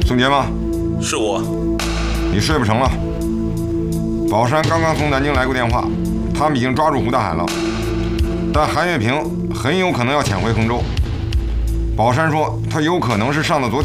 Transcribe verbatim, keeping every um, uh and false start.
宋杰吗？ 是我。 你睡不成了。宝山刚刚从南京来过电话，他们已经抓住胡大海了，但韩月平很有可能要潜回衡州。宝山说他有可能是上到昨天。